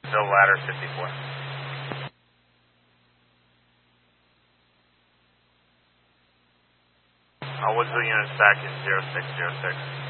Bill Ladder 54. Woodsville units back in 0606.